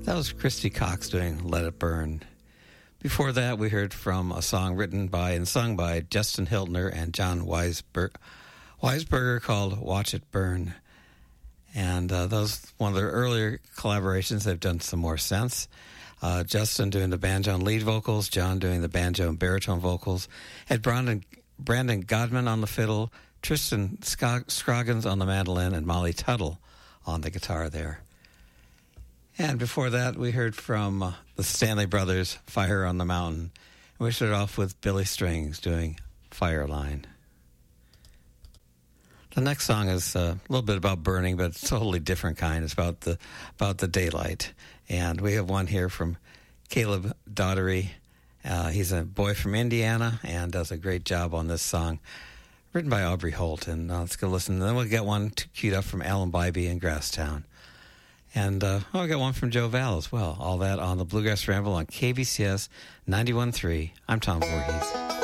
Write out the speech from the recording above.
That was Christy Cox doing Let It Burn. Before that, we heard from a song written by and sung by Justin Hiltner and John Weisberger called Watch It Burn. And that was one of their earlier collaborations. They've done some more since. Justin doing the banjo and lead vocals, John doing the banjo and baritone vocals, had Brandon Godman on the fiddle, Tristan Scroggins on the mandolin, and Molly Tuttle on the guitar there. And before that, we heard from the Stanley Brothers, Fire on the Mountain. And we started off with Billy Strings doing Fireline. The next song is a little bit about burning, but it's a totally different kind. It's about the daylight. And we have one here from Caleb Daughtery. He's a boy from Indiana and does a great job on this song, written by Aubrey Holt. And let's go listen. And then we'll get one queued up from Alan Bybee in Grasstown. And we got one from Joe Val as well. All that on the Bluegrass Ramble on KBCS 91.3. I'm Tom Voorhees.